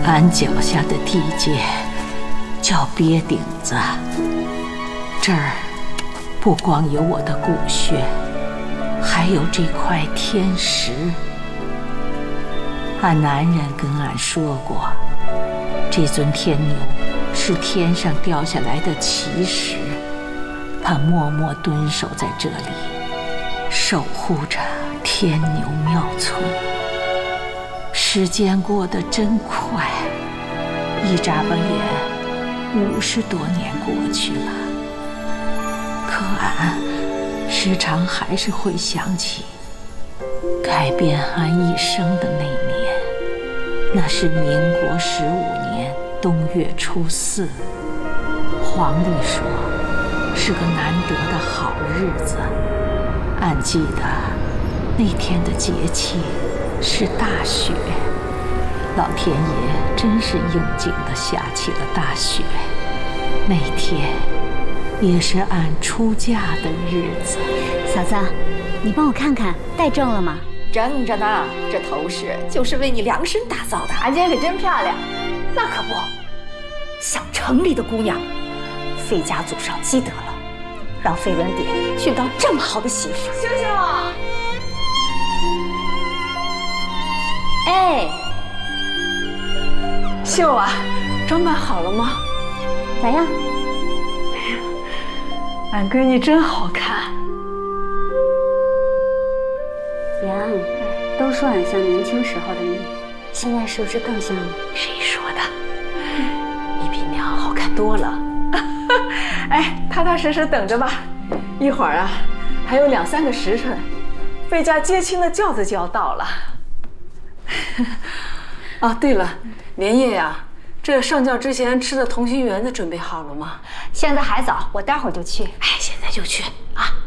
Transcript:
俺脚下的地界叫鳖顶子，这儿不光有我的骨血，还有这块天石。俺男人跟俺说过，这尊天牛是天上掉下来的奇石，它默默蹲守在这里，守护着天牛庙村。时间过得真快，一眨巴眼50多年过去了。可俺时常还是会想起改变俺一生的那年，那是民国15年冬月初4，皇帝说是个难得的好日子。俺记得那天的节气是大雪，老天爷真是应景地下起了大雪。那天也是俺出嫁的日子。 嫂子，你帮我看看戴正了吗？ 正着呢，这头饰就是为你量身打造的。 俺姐可真漂亮。那可不，像城里的姑娘，费家祖上积德了，让费伦典娶到这么好的媳妇。 秀秀， 哎， 秀啊，装扮好了吗？ 咋样？ 俺闺女真好看。 娘，都说俺像年轻时候的你，现在是不是更像了？ 谁说的？你比娘好看多了。哎，踏踏实实等着吧，一会儿啊，还有2、3个时辰，费家接亲的轿子就要到了。哦，对了，莲叶呀，这上轿之前吃的同心圆子准备好了吗？ 现在还早，我待会儿就去。 哎，现在就去啊！